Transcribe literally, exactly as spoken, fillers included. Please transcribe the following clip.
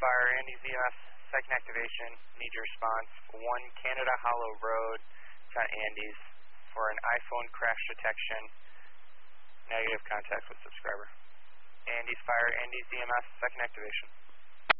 Fire, Andy's E M S, second activation, need your response. one Canada Hollow Road, it's on Andy's, for an iPhone crash detection, negative contact with subscriber. Andy's Fire, Andy's E M S, second activation.